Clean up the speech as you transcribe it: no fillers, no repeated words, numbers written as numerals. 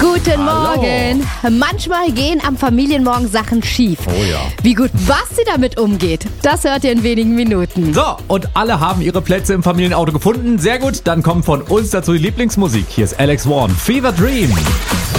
Guten Hallo. Morgen. Manchmal gehen am Familienmorgen Sachen schief. Oh ja. Wie gut Basti damit umgeht, das hört ihr in wenigen Minuten. So, und alle haben ihre Plätze im Familienauto gefunden. Sehr gut, dann kommt von uns dazu die Lieblingsmusik. Hier ist Alex Warren, Fever Dream.